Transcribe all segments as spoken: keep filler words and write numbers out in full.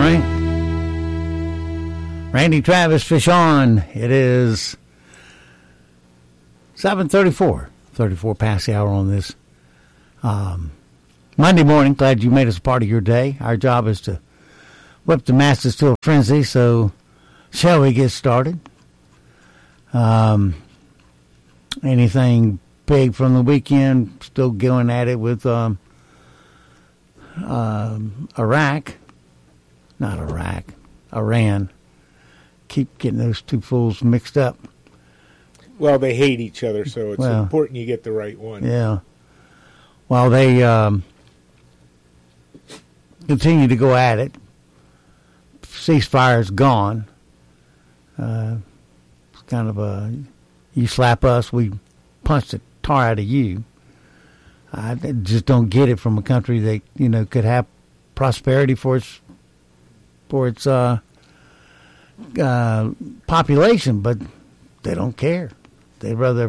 right. Randy Travis, Fish On. It is seven thirty-four. thirty-four past the hour on this um, Monday morning. Glad you made us a part of your day. Our job is to whip the masses to a frenzy, so shall we get started? Um, anything big from the weekend? Still going at it with um, uh, Iraq. Not Iraq. Iran. Keep getting those two fools mixed up. Well, they hate each other, so it's well, important you get the right one. Yeah. Well, they um, continue to go at it. Ceasefire's gone. Uh, it's kind of a, you slap us, we punch the tar out of you. I just don't get it from a country that, you know, could have prosperity for its for its uh, uh, population, but they don't care. They'd rather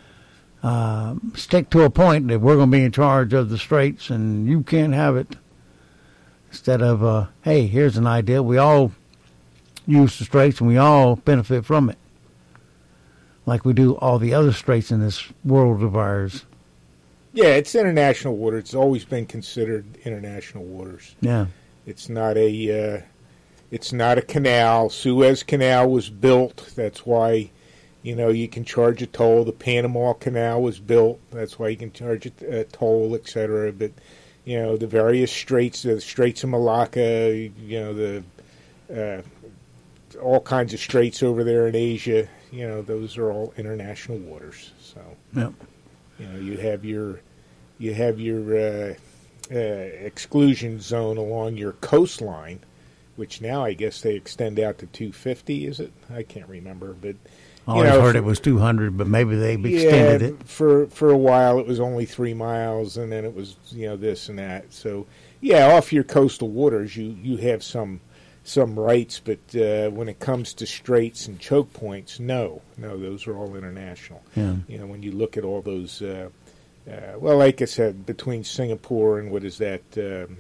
uh, stick to a point that we're going to be in charge of the straits and you can't have it. Instead of, uh, hey, here's an idea. We all use the straits and we all benefit from it. Like we do all the other straits in this world of ours. Yeah, it's international water. It's always been considered international waters. Yeah. It's not a, uh, it's not a canal. Suez Canal was built. That's why, you know, you can charge a toll. The Panama Canal was built. That's why you can charge a, a toll, et cetera. But, you know, the various straits, the Straits of Malacca, you know, the uh, all kinds of straits over there in Asia, you know, those are all international waters. So, yep. you know, you have your you have your uh, uh, exclusion zone along your coastline, which now I guess they extend out to two fifty. Is it? I can't remember, but. I always know, heard for, it was two hundred, but maybe they've extended yeah, it. For for a while, it was only three miles, and then it was, you know, this and that. So, yeah, off your coastal waters, you, you have some some rights, but uh, when it comes to straits and choke points, no. No, those are all international. Yeah. You know, when you look at all those, uh, uh, well, like I said, between Singapore and what is that, um,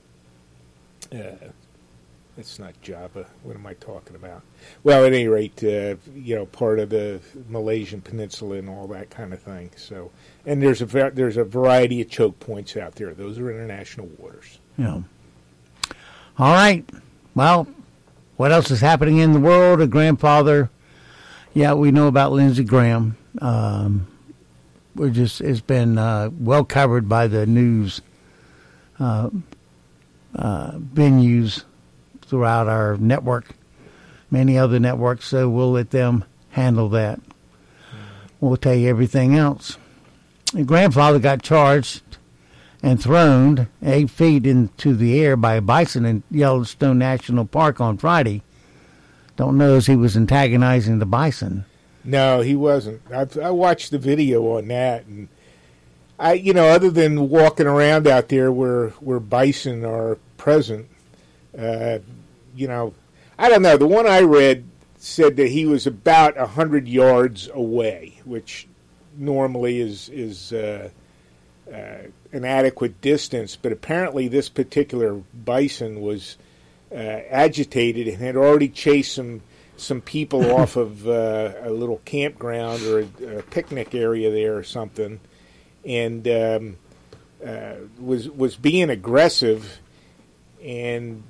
uh, it's not Java. What am I talking about? Well, at any rate, uh, you know, part of the Malaysian Peninsula and all that kind of thing. So, and there's a there's a variety of choke points out there. Those are international waters. Yeah. All right. Well, what else is happening in the world? A grandfather. Yeah, we know about Lindsey Graham. Um, we're just it's been uh, well covered by the news uh, uh, venues throughout our network, many other networks, so we'll let them handle that. We'll tell you everything else. Your grandfather got charged and thrown eight feet into the air by a bison in Yellowstone National Park on Friday. Don't know if he was antagonizing the bison. No, he wasn't. I've, I watched the video on that, and I, you know, other than walking around out there where where bison are present, uh, you know, I don't know. The one I read said that he was about a hundred yards away, which normally is is uh, uh, an adequate distance. But apparently, this particular bison was uh, agitated and had already chased some some people off of uh, a little campground or a, a picnic area there or something, and um, uh, was was being aggressive and.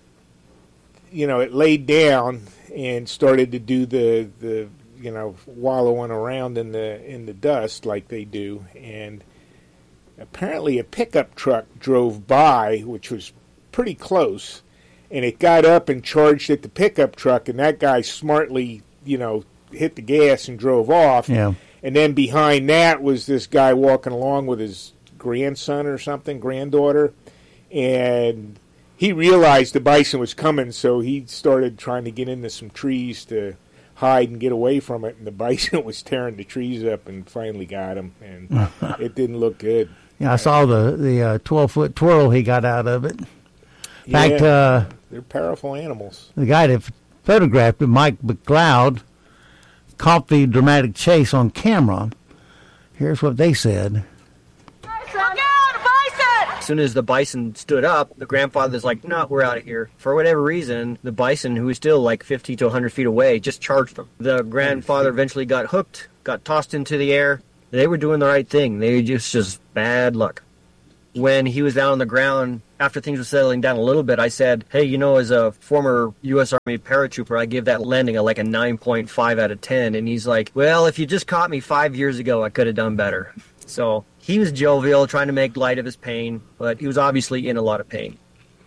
You know, it laid down and started to do the, the you know, wallowing around in the in the dust like they do. And apparently a pickup truck drove by, which was pretty close, and it got up and charged at the pickup truck, and that guy smartly, you know, hit the gas and drove off. Yeah. And then behind that was this guy walking along with his grandson or something, granddaughter, and he realized the bison was coming, so he started trying to get into some trees to hide and get away from it, and the bison was tearing the trees up and finally got him, and it didn't look good. Yeah, I saw the the uh, twelve-foot twirl he got out of it. In yeah, fact, uh, they're powerful animals. The guy that photographed it, Mike McLeod, caught the dramatic chase on camera. Here's what they said. Look out, bison! As soon as the bison stood up, the grandfather's like, no, we're out of here. For whatever reason, the bison, who was still like fifty to one hundred feet away, just charged them. The grandfather eventually got hooked, got tossed into the air. They were doing the right thing. They just, just bad luck. When he was down on the ground, after things were settling down a little bit, I said, hey, you know, as a former U S Army paratrooper, I give that landing a, like a nine point five out of ten. And he's like, well, if you just caught me five years ago, I could have done better. So he was jovial, trying to make light of his pain, but he was obviously in a lot of pain.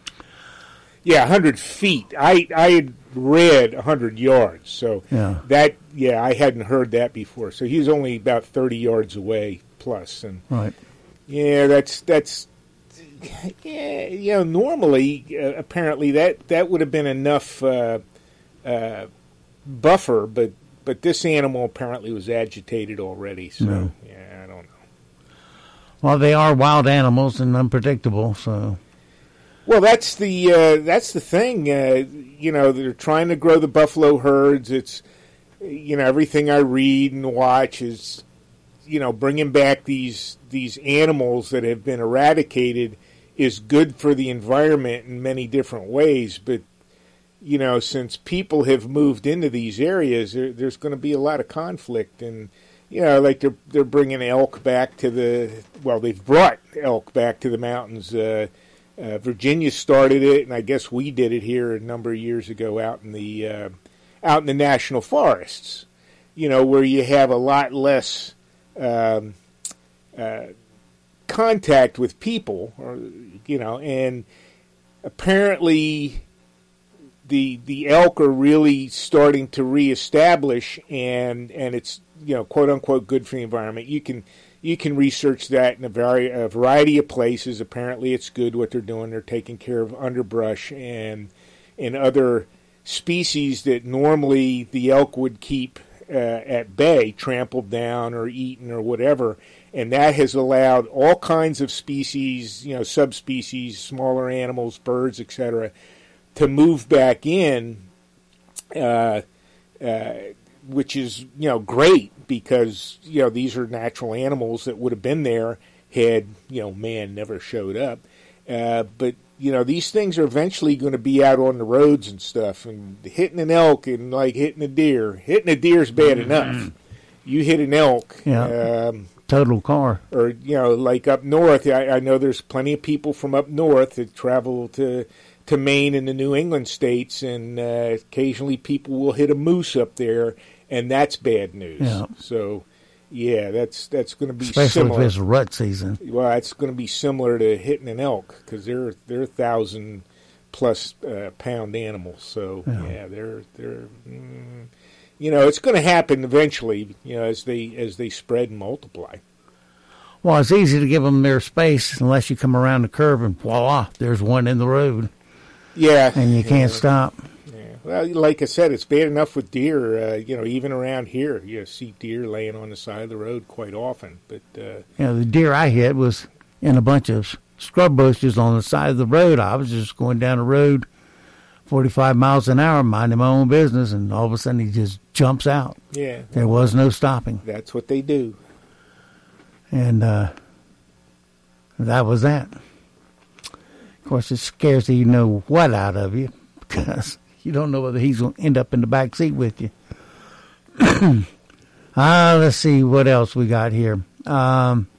Yeah, one hundred feet. I, I had read one hundred yards. So yeah. that, yeah, I hadn't heard that before. So he was only about thirty yards away plus. And right. Yeah, that's, that's, yeah, you know, normally, uh, apparently that, that would have been enough uh, uh, buffer, but, but this animal apparently was agitated already. So, no. yeah, I don't know. Well, they are wild animals and unpredictable, so. Well, that's the uh, that's the thing. Uh, you know, they're trying to grow the buffalo herds. It's, you know, everything I read and watch is, you know, bringing back these these animals that have been eradicated is good for the environment in many different ways. But, you know, since people have moved into these areas, there, there's going to be a lot of conflict. And, you know, like they're they're bringing elk back to the well, they've brought elk back to the mountains. Uh, Uh, Virginia started it, and I guess we did it here a number of years ago out in the uh, out in the national forests. You know, where you have a lot less um, uh, contact with people, or you know, and apparently the the elk are really starting to reestablish, and and it's you know quote unquote good for the environment. You can. You can research that in a, vari- a variety of places. Apparently it's good what they're doing. They're taking care of underbrush and and other species that normally the elk would keep uh, at bay, trampled down or eaten or whatever. And that has allowed all kinds of species, you know, subspecies, smaller animals, birds, et cetera, to move back in, uh, uh, which is, you know, great. Because, you know, these are natural animals that would have been there had, you know, man never showed up. Uh, but, you know, these things are eventually going to be out on the roads and stuff. And hitting an elk and, like, hitting a deer. Hitting a deer is bad mm-hmm. enough. You hit an elk. Yeah. Um, Total car. Or, you know, like up north. I, I know there's plenty of people from up north that travel to, to Maine and the New England states. And uh, occasionally people will hit a moose up there. And that's bad news. Yeah. So, yeah, that's that's going to be especially similar. if it's rut season. Well, it's going to be similar to hitting an elk because they're they're thousand plus uh, pound animals. So yeah, yeah they're they're mm, you know it's going to happen eventually. You know, as they as they spread and multiply. Well, it's easy to give them their space unless you come around the curve and voila, there's one in the road. Yeah, and you can't yeah. stop. Well, like I said, it's bad enough with deer. Uh, you know, even around here, you see deer laying on the side of the road quite often. But uh, you know, the deer I hit was in a bunch of scrub bushes on the side of the road. I was just going down the road, forty-five miles an hour, minding my own business, and all of a sudden he just jumps out. Yeah, there was no stopping. That's what they do. And uh, that was that. Of course, it scares the you know what out of you because. You don't know whether he's going to end up in the back seat with you. Ah, uh, let's see what else we got here. Um,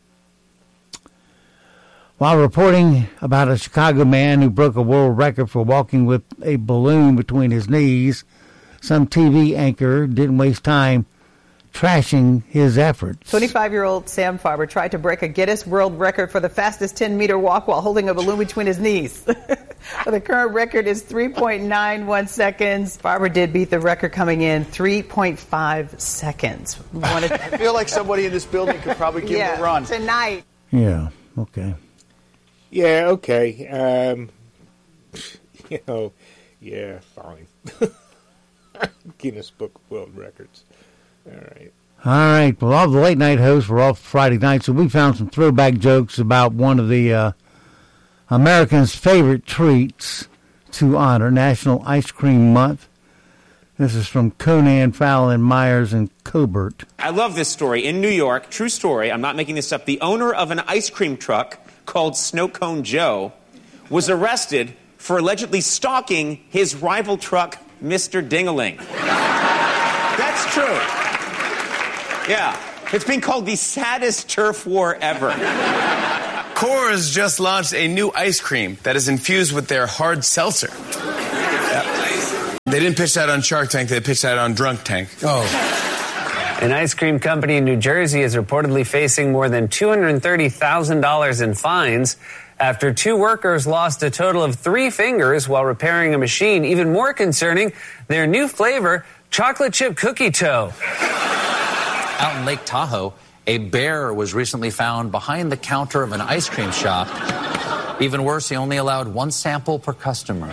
while reporting about a Chicago man who broke a world record for walking with a balloon between his knees, some T V anchor didn't waste time trashing his efforts. twenty-five-year-old Sam Farber tried to break a Guinness World Record for the fastest ten-meter walk while holding a balloon between his knees. The current record is three point nine one seconds. Farber did beat the record coming in three point five seconds. Wanted- I feel like somebody in this building could probably give yeah, him a run. Tonight. Yeah, okay. Yeah, okay. Um, you know, yeah, fine. Guinness Book of World Records. All right. All right. Well, all the late night hosts were off Friday night, so we found some throwback jokes about one of the uh, Americans' favorite treats to honor National Ice Cream Month. This is from Conan, Fallon, Myers, and Colbert. I love this story. In New York, true story, I'm not making this up, the owner of an ice cream truck called Snow Cone Joe was arrested for allegedly stalking his rival truck, Mister Ding-a-ling. That's true. Yeah. It's been called the saddest turf war ever. Coors just launched a new ice cream that is infused with their hard seltzer. Yep. They didn't pitch that on Shark Tank, they pitched that on Drunk Tank. Oh. An ice cream company in New Jersey is reportedly facing more than two hundred thirty thousand dollars in fines after two workers lost a total of three fingers while repairing a machine. Even more concerning, their new flavor, chocolate chip cookie dough. Out in Lake Tahoe, a bear was recently found behind the counter of an ice cream shop. Even worse, he only allowed one sample per customer.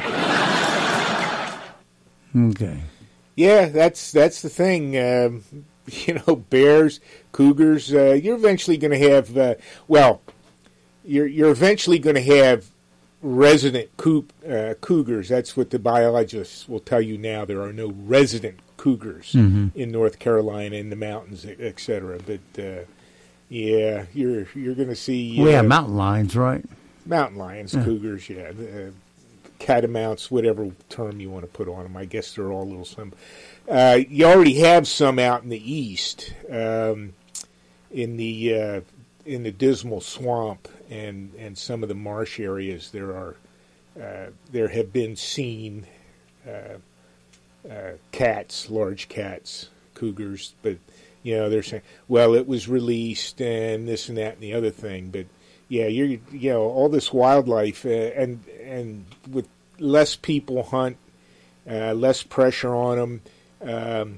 Okay. Yeah, that's that's the thing. Um, you know, bears, cougars. Uh, you're eventually going to have. Uh, well, you're you're eventually going to have resident coop, uh, cougars. That's what the biologists will tell you now. There are no resident cougars mm-hmm. in North Carolina in the mountains, et cetera. But uh, yeah, you're you're going to see. We uh, have mountain lions, right? Mountain lions, yeah. Cougars, yeah. Uh, catamounts, whatever term you want to put on them. I guess they're all a little some. Uh, you already have some out in the east, um, in the uh, in the Dismal Swamp and, and some of the marsh areas. There are uh, there have been seen uh, uh, cats, large cats, cougars, but you know they're saying, well, it was released and this and that and the other thing, but. Yeah, you're you know all this wildlife, uh, and and with less people hunt, uh, less pressure on them, um,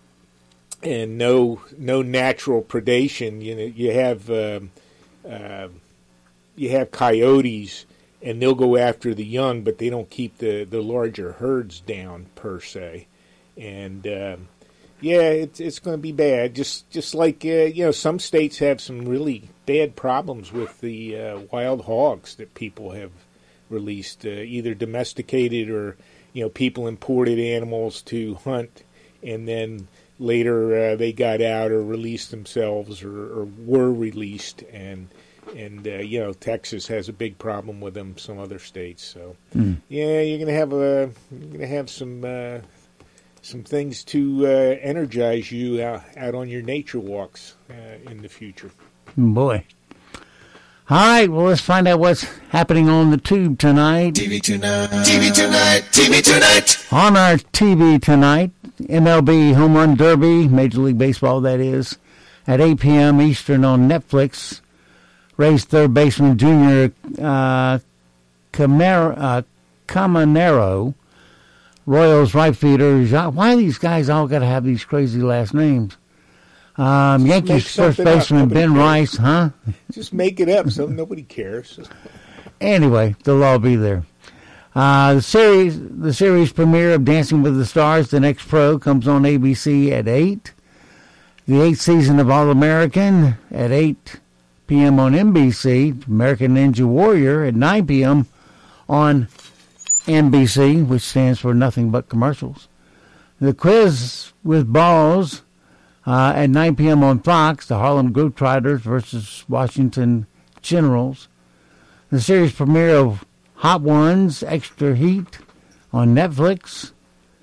and no no natural predation. You know, you have um, uh, you have coyotes, and they'll go after the young, but they don't keep the, the larger herds down per se, and. Um, Yeah, it's it's going to be bad. Just just like uh, you know, some states have some really bad problems with the uh, wild hogs that people have released, uh, either domesticated or you know, people imported animals to hunt, and then later uh, they got out or released themselves or, or were released, and and uh, you know, Texas has a big problem with them. Some other states, so mm. yeah, you're going to have a you're going to have some. Uh, Some things to uh, energize you out, out on your nature walks uh, in the future. Boy. All right, well, let's find out what's happening on the tube tonight. T V tonight. T V tonight. T V tonight. On our T V tonight, M L B Home Run Derby, Major League Baseball, that is, at eight p.m. Eastern on Netflix. Rays third baseman Junior uh, Camaro, uh, Caminero. Royals right fielder. Why these guys all got to have these crazy last names? Um, Yankees first baseman Ben cares. Rice, huh? Just make it up so nobody cares. Anyway, they'll all be there. Uh, the series, the series premiere of Dancing with the Stars, The Next Pro, comes on A B C at eight. The eighth season of All American at eight p.m. on N B C. American Ninja Warrior at nine p.m. on N B C, which stands for Nothing But Commercials. The Quiz with Balls uh, at nine p.m. on Fox, the Harlem Globetrotters versus Washington Generals. The series premiere of Hot Ones, Extra Heat on Netflix.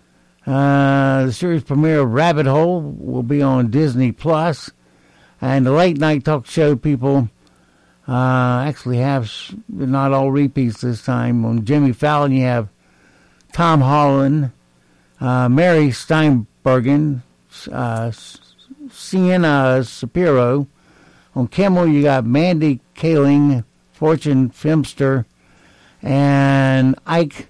Uh, the series premiere of Rabbit Hole will be on Disney Plus. And the late night talk show people Uh, actually have not all repeats this time. On Jimmy Fallon, you have Tom Holland, uh, Mary Steinbergen, uh, Sienna Shapiro. On Kimmel, you got Mandy Kaling, Fortune Filmster, and Ike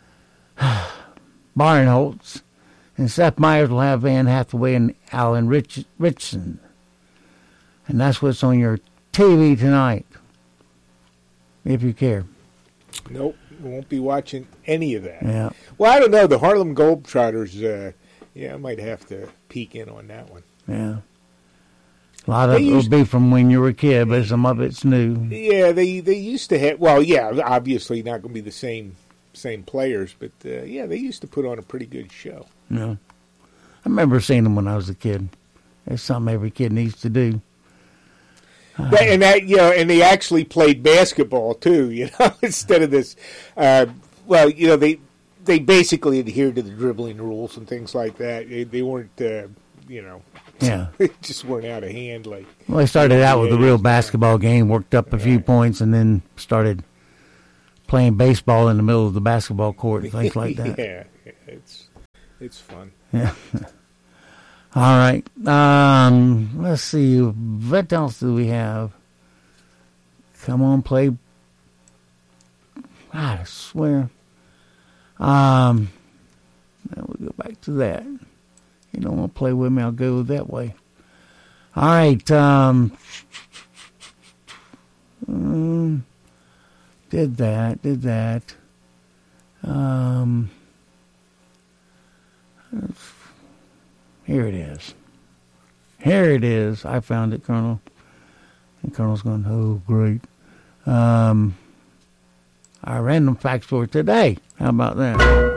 Barinholtz. And Seth Meyers will have Anne Hathaway and Alan Rich- Richardson. And that's what's on your T V tonight, if you care. Nope, we won't be watching any of that. Yeah. Well, I don't know. The Harlem Globetrotters, uh, yeah, I might have to peek in on that one. Yeah. A lot of they it will be from when you were a kid, but some of it's new. Yeah, they they used to have, well, yeah, obviously not going to be the same same players, but uh, yeah, they used to put on a pretty good show. Yeah. I remember seeing them when I was a kid. That's something every kid needs to do. That, and that you know, and they actually played basketball too. You know, instead of this. Uh, well, you know, they they basically adhered to the dribbling rules and things like that. They, they weren't, uh, you know, Yeah. they just weren't out of hand like. Well, they started out with a real basketball game, worked up a few points, and then started playing baseball in the middle of the basketball court and things like that. yeah, it's it's fun. Yeah. All right. Um, let's see. What else do we have? Come on, play. I swear. Um, now we'll go back to that. You don't want to play with me, I'll go that way. All right. Um, um, did that, did that. Um, here it is. Here it is. I found it, Colonel. And Colonel's going, oh, great. Um, our random facts for today. How about that?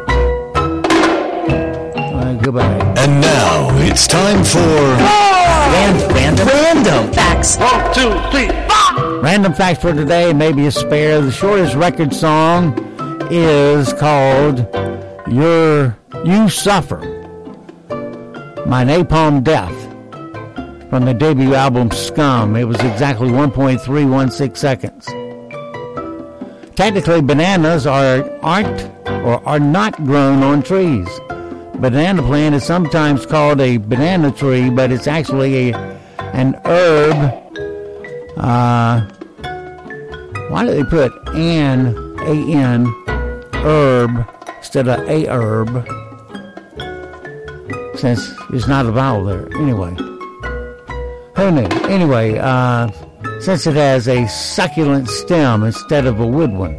All right, goodbye. And now it's time for Random, random, random facts. One, two, three, four. Random fact for today, maybe a spare. The shortest record song is called "Your You Suffer" by Napalm Death from the debut album Scum. It was exactly one point three one six seconds. Technically, bananas are aren't or are not grown on trees. Banana plant is sometimes called a banana tree, but it's actually a an herb. Uh, why do they put an, A-N, herb, instead of a herb? Since there's not a vowel there. Anyway. Who knew? Anyway, uh, since it has a succulent stem instead of a wood one.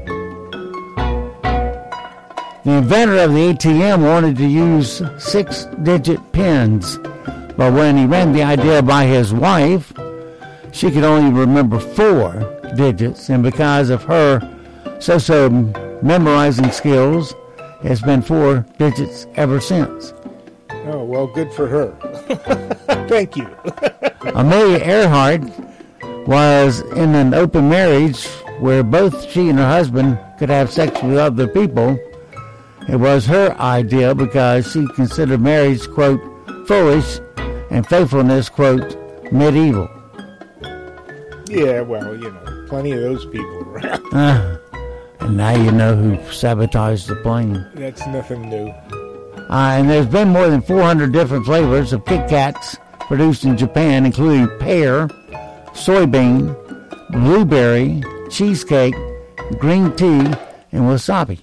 The inventor of the A T M wanted to use six-digit pins, but when he ran the idea by his wife, she could only remember four digits, and because of her so-so memorizing skills, it's been four digits ever since. Oh, well, good for her. Thank you. Amelia Earhart was in an open marriage where both she and her husband could have sex with other people. It was her idea because she considered marriage, quote, foolish, and faithfulness, quote, medieval. Yeah, well, you know, plenty of those people around. Uh, and now you know who sabotaged the plane. That's nothing new. Uh, and there's been more than four hundred different flavors of Kit Kats produced in Japan, including pear, soybean, blueberry, cheesecake, green tea, and wasabi.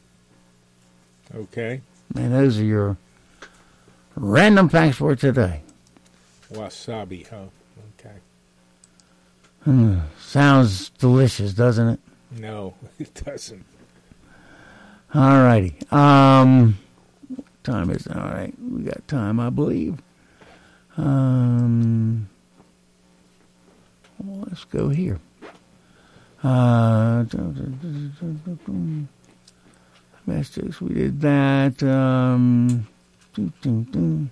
Okay. And those are your random facts for today. Wasabi, huh? Okay. Hmm. Sounds delicious, doesn't it? No, it doesn't. All righty. Um, what time is it? All right. We got time, I believe. Um, well, let's go here. Uh, domestics, we did that. Um, doo, doo, doo.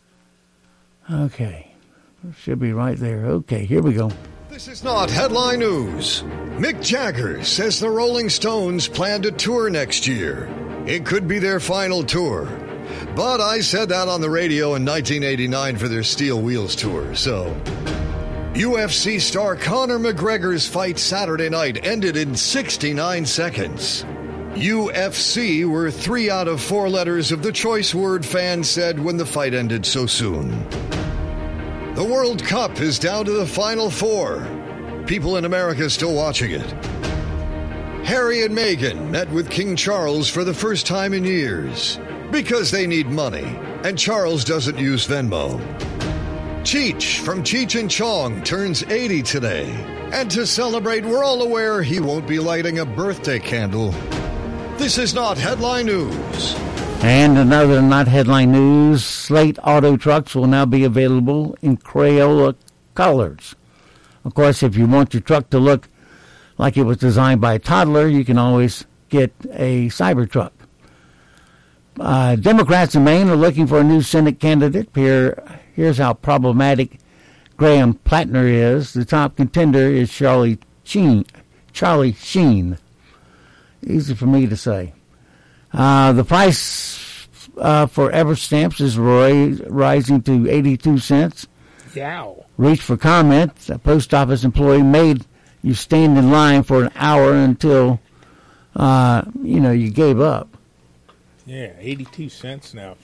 Okay. Should be right there. Okay, here we go. This is not headline news. Mick Jagger says the Rolling Stones plan to tour next year. It could be their final tour. But I said that on the radio in nineteen eighty-nine for their Steel Wheels tour, so... U F C star Conor McGregor's fight Saturday night ended in sixty-nine seconds. U F C were three out of four letters of the choice word fans said when the fight ended so soon. The World Cup is down to the final four. People in America still watching it. Harry and Meghan met with King Charles for the first time in years because they need money, and Charles doesn't use Venmo. Cheech from Cheech and Chong turns eighty today, and to celebrate, we're all aware he won't be lighting a birthday candle. This is not headline news. And another not headline news, Slate Auto Trucks will now be available in Crayola colors. Of course, if you want your truck to look like it was designed by a toddler, you can always get a Cybertruck. Uh, Democrats in Maine are looking for a new Senate candidate. Here, here's how problematic Graham Plattner is. The top contender is Charlie Sheen. Charlie Sheen. Easy for me to say. Uh, the price uh, for Ever Stamps is ri- rising to eighty-two cents. Yow. Reach for comment. A post office employee made you stand in line for an hour until, uh, you know, you gave up. Yeah, eighty-two cents now